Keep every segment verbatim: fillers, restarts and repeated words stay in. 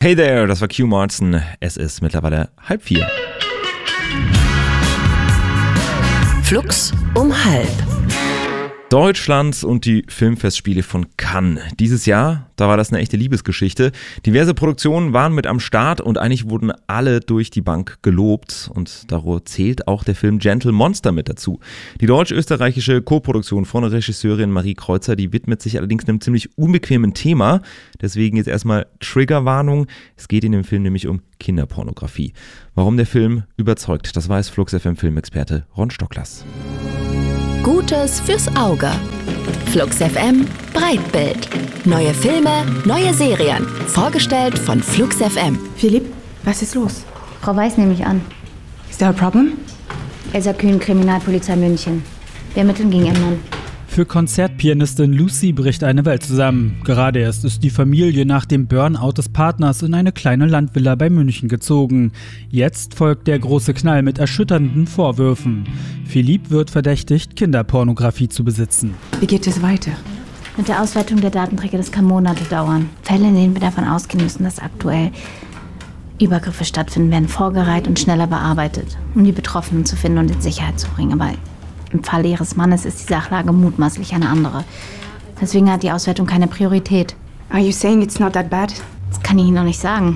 Hey there, das war Q Martin. Es ist mittlerweile halb vier. Flux um halb. Deutschland und die Filmfestspiele von Cannes. Dieses Jahr, da war das eine echte Liebesgeschichte. Diverse Produktionen waren mit am Start und eigentlich wurden alle durch die Bank gelobt. Und darüber zählt auch der Film Gentle Monster mit dazu. Die deutsch-österreichische Co-Produktion von Regisseurin Marie Kreuzer, die widmet sich allerdings einem ziemlich unbequemen Thema. Deswegen jetzt erstmal Triggerwarnung. Es geht in dem Film nämlich um Kinderpornografie. Warum der Film überzeugt, das weiß Flux F M Filmexperte Ron Stocklers. Gutes fürs Auge. Flux F M Breitbild. Neue Filme, neue Serien. Vorgestellt von Flux F M. Philipp, was ist los? Frau Weiß nehme ich an. Is there a problem? Elsa Kühn, Kriminalpolizei München. Wir ermitteln gegen ihren Mann. Für Konzertpianistin Lucy bricht eine Welt zusammen. Gerade erst ist die Familie nach dem Burnout des Partners in eine kleine Landvilla bei München gezogen. Jetzt folgt der große Knall mit erschütternden Vorwürfen. Philipp wird verdächtigt, Kinderpornografie zu besitzen. Wie geht es weiter? Mit der Auswertung der Datenträger, das kann Monate dauern. Fälle, in denen wir davon ausgehen müssen, dass aktuell Übergriffe stattfinden, werden vorgereiht und schneller bearbeitet, um die Betroffenen zu finden und in Sicherheit zu bringen. Aber im Fall ihres Mannes ist die Sachlage mutmaßlich eine andere. Deswegen hat die Auswertung keine Priorität. Are you saying it's not that bad? Das kann ich Ihnen noch nicht sagen.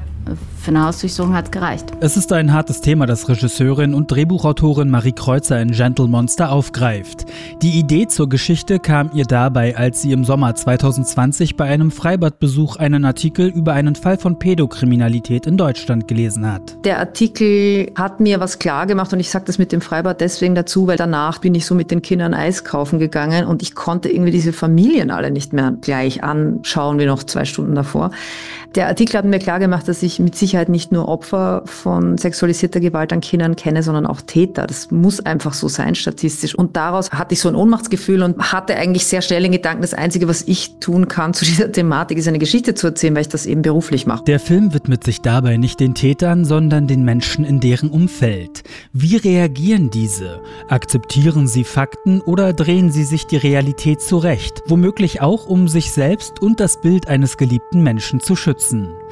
Für eine Hausdurchsuchung hat es gereicht. Es ist ein hartes Thema, das Regisseurin und Drehbuchautorin Marie Kreuzer in Gentle Monster aufgreift. Die Idee zur Geschichte kam ihr dabei, als sie im Sommer zwanzig zwanzig bei einem Freibadbesuch einen Artikel über einen Fall von Pädokriminalität in Deutschland gelesen hat. Der Artikel hat mir was klar gemacht und ich sage das mit dem Freibad deswegen dazu, weil danach bin ich so mit den Kindern Eis kaufen gegangen und ich konnte irgendwie diese Familien alle nicht mehr gleich anschauen wie noch zwei Stunden davor. Der Artikel hat mir klar gemacht, dass ich mit Sicherheit nicht nur Opfer von sexualisierter Gewalt an Kindern kenne, sondern auch Täter. Das muss einfach so sein, statistisch. Und daraus hatte ich so ein Ohnmachtsgefühl und hatte eigentlich sehr schnell den Gedanken, das Einzige, was ich tun kann zu dieser Thematik, ist eine Geschichte zu erzählen, weil ich das eben beruflich mache. Der Film widmet sich dabei nicht den Tätern, sondern den Menschen in deren Umfeld. Wie reagieren diese? Akzeptieren sie Fakten oder drehen sie sich die Realität zurecht? Womöglich auch, um sich selbst und das Bild eines geliebten Menschen zu schützen.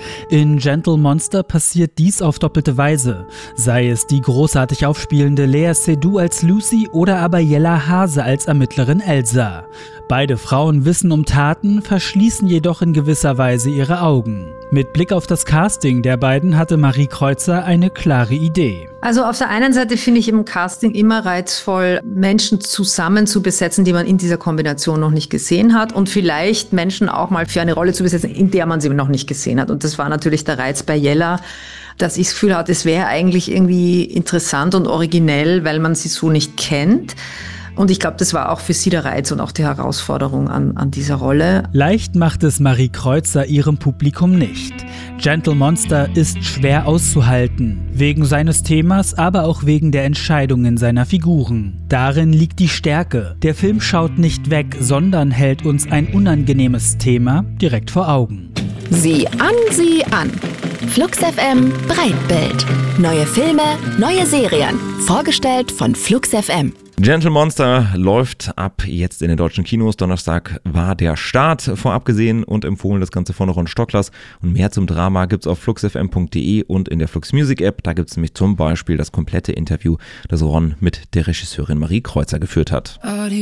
In Gentle Monster passiert dies auf doppelte Weise. Sei es die großartig aufspielende Lea Seydoux als Lucy oder aber Jella Hase als Ermittlerin Elsa. Beide Frauen wissen um Taten, verschließen jedoch in gewisser Weise ihre Augen. Mit Blick auf das Casting der beiden hatte Marie Kreuzer eine klare Idee. Also auf der einen Seite finde ich im Casting immer reizvoll, Menschen zusammen zu besetzen, die man in dieser Kombination noch nicht gesehen hat und vielleicht Menschen auch mal für eine Rolle zu besetzen, in der man sie noch nicht gesehen hat. Und das war natürlich der Reiz bei Jella, dass ich das Gefühl hatte, es wäre eigentlich irgendwie interessant und originell, weil man sie so nicht kennt. Und ich glaube, das war auch für sie der Reiz und auch die Herausforderung an, an dieser Rolle. Leicht macht es Marie Kreuzer ihrem Publikum nicht. Gentle Monster ist schwer auszuhalten, wegen seines Themas, aber auch wegen der Entscheidungen seiner Figuren. Darin liegt die Stärke. Der Film schaut nicht weg, sondern hält uns ein unangenehmes Thema direkt vor Augen. Sieh an, sieh an. Flux F M Breitbild. Neue Filme, neue Serien. Vorgestellt von Flux F M. Gentle Monster läuft ab jetzt in den deutschen Kinos. Donnerstag war der Start. Vorab gesehen und empfohlen das Ganze von Ron Stocklers. Und mehr zum Drama gibt's auf flux f m punkt d e und in der Flux Music App. Da gibt's nämlich zum Beispiel das komplette Interview, das Ron mit der Regisseurin Marie Kreuzer geführt hat.